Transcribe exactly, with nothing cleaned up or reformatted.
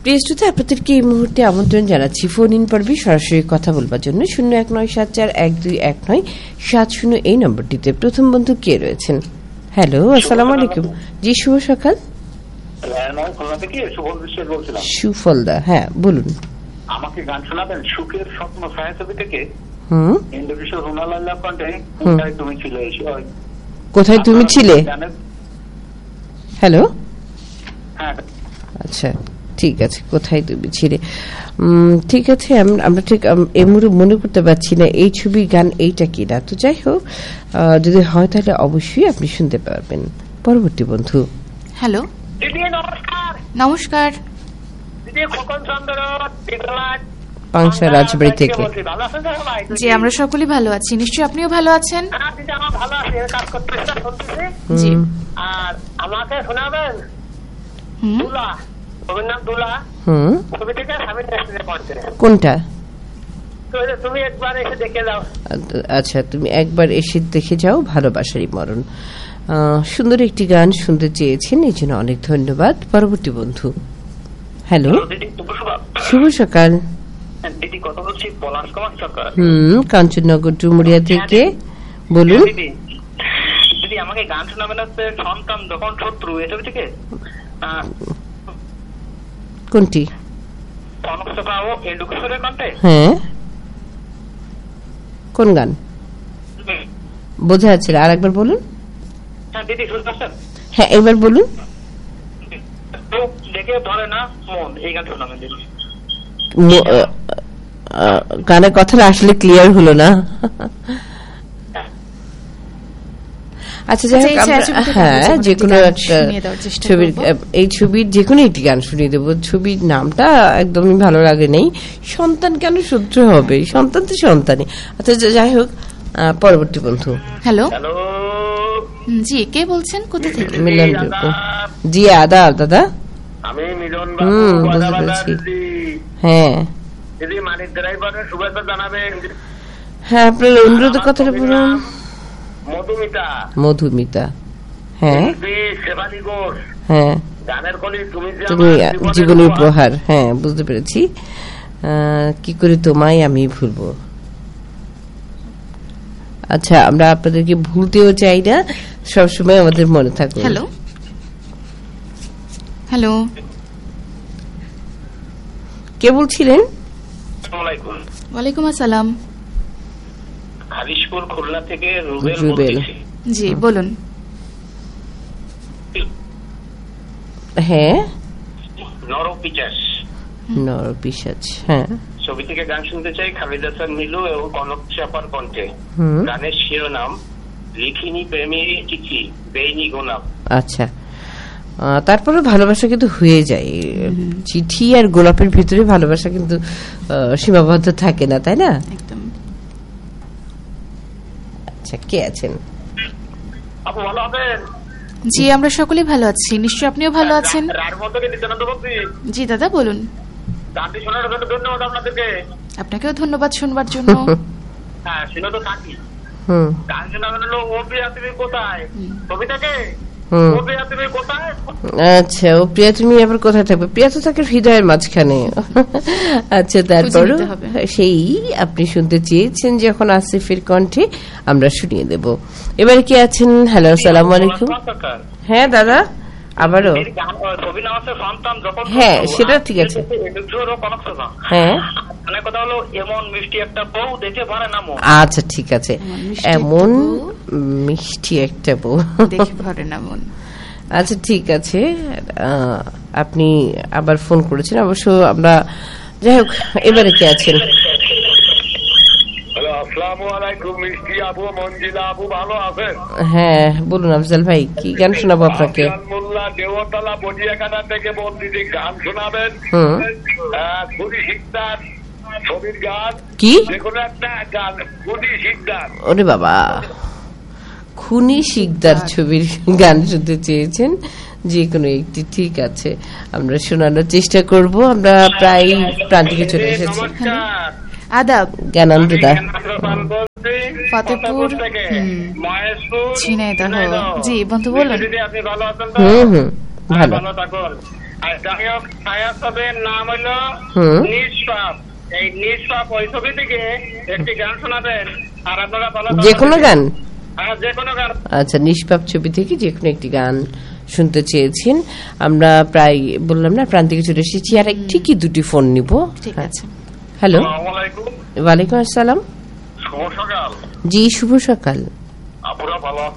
প্রিয় শ্রোতা, আপনাদেরকে এই মুহূর্তে আমন্ত্রণ জানাচ্ছি ফোন ইন পর্বে সরাসরি কথা বলবার জন্য শূন্য এক নয় সাত চার এক দুই এক নয় সাত শূন্য এই নম্বরটিতে। প্রথম বন্ধু কে রয়েছেন? হ্যালো, আসসালামু আলাইকুম। জি, শুভ সকাল। সুফলদা, হ্যাঁ বলুন। আমাকে গান শোনাবেন সুখের স্বপ্ন ছায়াছবি থেকে। হুম, তুমি ছিলে। কোথায় তুমি ছিলে? হ্যালো, হ্যাঁ আচ্ছা ঠিক আছে, কোথায় তুমি ছিলে। ঠিক আছে, আমরা ঠিক এই মুহূর্তে মনে করতে পারছি না এই ছবির গান এইটা কিনা। তো যাই হোক, যদি হয় তাহলে অবশ্যই আপনি শুনতে পারবেন। পরবর্তী বন্ধু। হ্যালো, নমস্কার। নমস্কার দিদি, খোকন চন্দ্র পাংশা রাজবাড়ি থেকে। জি, আমরা সকলেই ভালো আছি, নিশ্চয়ই আপনিও ভালো আছেন। জি, আর আমাকে শোনাবেন দুলা, ছবির নাম দুলা। হুম, ছবি থেকে স্বামীর নেশনে পড়ছে। কোনটা? তুমি একবার এসে দেখে যাও। আচ্ছা, তুমি একবার এসে দেখে যাও, ভালোবাসারই মরণ। সুন্দর একটি গান শুনতে চেয়েছেন, এই জন্য অনেক ধন্যবাদ। পরবর্তী বন্ধু। হ্যালো, শুভ সকাল। হুম, কাঞ্চননগর ডুমুরিয়া থেকে বলুন। দিদি, আমাকে গান শোনাবেন হচ্ছে সন্তান যখন শত্রু, এই ছবি থেকে। কোনটি? হ্যাঁ, কোন গান বোঝা যাচ্ছে? আর একবার বলুন। হ্যাঁ দিদি, শুনতে পাচ্ছেন? হ্যাঁ, এবার বলুন। দেখে ধরে না মন, এই গান শোনাবেন দিদি। গানের কথাটা আসলে ক্লিয়ার হলো না। আচ্ছা, যাই হোক, হ্যাঁ যে কোনো একটা ছবির, এই ছবির যে কোনো একটি গান শুনিয়ে দেবো। ছবির নামটা একদমই ভালো লাগে নেই। সন্তান কেন শত্রু হবে? সন্তান তো সন্তানই। আচ্ছা, যাই হোক, পরবর্তী বন্ধু। হ্যালো, জি কে বলছেন, কোথা থেকে? মিলন। জি, আদাব দাদা। আমি মিলন। হুম, বুঝতে পেরেছি। হ্যাঁ দিদি, মানিক ড্রাইভারের শুভেচ্ছা জানাবেন। হ্যাঁ, আপনার অনুরোধের কথাটা বলুন। মধুমিতা। মধুমিতা, হ্যাঁ শেফালি ঘোষ। হ্যাঁ, গানের কলি তুমি জীবনের উপহার। হ্যাঁ, বুঝতে পেরেছি। কি করে তোমায় আমি ভুলবো। আচ্ছা, আমরা আপনাদেরকে ভুলতেও চাই না, সবসময় আমাদের মনে থাকবে। হ্যালো, হ্যালো, কে বলছিলেন? ওয়ালাইকুম আসসালাম। হালিশপুর খুলনা থেকে রুবেল। রুবেল, জি বলুন। হ্যাঁ, নরপিশাচ। নরপিশাচ, হ্যাঁ ছবি থেকে গান শুনতে চাই, খালিদ হাসান মিলু এবং কনক চাপার কণ্ঠে। গানের শিরোনাম লিখিনি প্রেমের চিঠি বেইনি গোলাপ। আচ্ছা, তারপরে ভালোবাসা কিন্তু হয়ে যায়। চিঠি আর গোলাপের ভিতরে ভালোবাসা কিন্তু সীমাবদ্ধ থাকে না, তাই না? একদম। আচ্ছা, কে আছেন? আপু ভালো আছেন? জি, আমরা সকলেই ভালো আছি, নিশ্চয়ই আপনিও ভালো আছেন। জি দাদা, বলুন। গানটি শোনার জন্য ধন্যবাদ আপনাদেরকে। আপনাকেও ধন্যবাদ শুনবার জন্য। হ্যাঁ, শুনে তো থাকি। হুম, গান শোনাবেন হলো ও প্রিয়া তুমি কোথায়, ছবিটাকে। ও প্রিয়া তুমি কোথায়। আচ্ছা, ও প্রিয়া তুমি আবার কোথায় থাকবে? প্রিয়া তো থাকে হৃদয়ের মাঝখানে। আচ্ছা, তারপর সেই আপনি শুনতে চেয়েছেন যখন আসিফের কণ্ঠে, আমরা শুনিয়ে দেব। এবারে কি আছেন? হ্যালো, আসসালামু আলাইকুম। হ্যাঁ দাদা, আবারও। হ্যাঁ, সেটা ঠিক আছে। হ্যাঁ, আচ্ছা ঠিক আছে, এমন মিষ্টি একটা বউ দেখে ভরে না মন। আচ্ছা ঠিক আছে, আপনি আবার ফোন করেছেন অবশ্য। আমরা যাই হোক, এবারে কে আছেন? হ্যাঁ বলুন আফজাল ভাই, কি গান শোনাবো আপনাকে? দেওতলা বজিয়াখানা থেকে বলছি গান শোনাবেন। খুনি শিকদার ছবির গান, কি যেকোনো একটা গান। খুনি শিকদার। ওরে বাবা, খুনি শিকদার ছবির গান শুনতে চেয়েছেন, যে কোনো একটি। ঠিক আছে, আমরা শোনানোর চেষ্টা করব। আমরা প্রায় প্রান্তিকে চলে এসেছি। আদাব, জ্ঞানানন্দদা, ফতেপুর, ঝিনাইদহ। জি বন্ধু বলুন। আপনি ভালো আছেন? হুম হুম, ভালো। নাম হলো নিষ্পাপ। এই নিষ্পাপ ওই ছবি থেকে একটি গান শোনাবেন আর আপনারা ভালো যে কোনো গান? হ্যাঁ, যে কোনো গান। আচ্ছা, নিষ্পাপ ছবি থেকে যে কোনো একটি গান শুনতে চেয়েছেন। আমরা প্রায় বললাম না, প্রান্তিকে চলে এসেছি। আর ঠিকই দুটি ফোন নিব। ঠিক আছে। হ্যালো, ওয়ালাইকুম ওয়ালাইকুম আসসালাম। শুভ সকাল। জি, শুভ সকাল। আপনারা ভালো